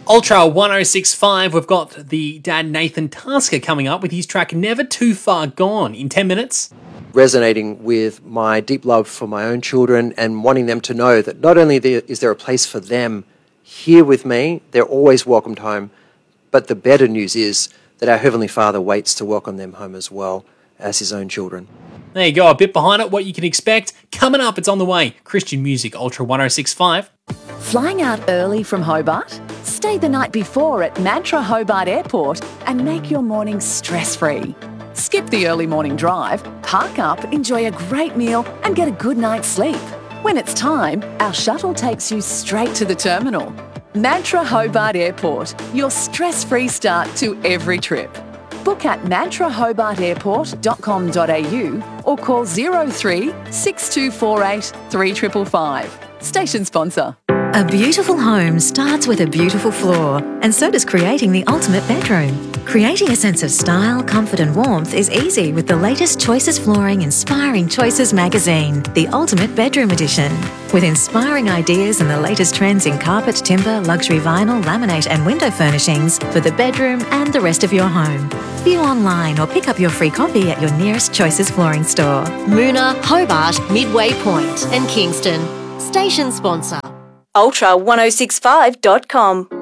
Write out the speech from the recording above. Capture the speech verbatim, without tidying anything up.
Ultra one oh six point five, we've got the dad Nathan Tasker coming up with his track Never Too Far Gone in ten minutes. Resonating with my deep love for my own children and wanting them to know that not only is there a place for them here with me, they're always welcomed home, but the better news is that our Heavenly Father waits to welcome them home as well as his own children. There you go, a bit behind it, what you can expect. Coming up, it's on the way. Christian Music, Ultra one oh six point five. Flying out early from Hobart? Stay the night before at Mantra Hobart Airport and make your morning stress-free. Skip the early morning drive, park up, enjoy a great meal and get a good night's sleep. When it's time, our shuttle takes you straight to the terminal. Mantra Hobart Airport, your stress-free start to every trip. Book at mantra hobart airport dot com dot a u or call zero three six two four eight three five five five. Station sponsor. A beautiful home starts with a beautiful floor, and so does creating the ultimate bedroom. Creating a sense of style, comfort and warmth is easy with the latest Choices Flooring Inspiring Choices magazine, the Ultimate Bedroom Edition. With inspiring ideas and the latest trends in carpet, timber, luxury vinyl, laminate and window furnishings for the bedroom and the rest of your home. View online or pick up your free copy at your nearest Choices Flooring store. Moona, Hobart, Midway Point and Kingston. Station sponsor. ultra ten sixty-five dot com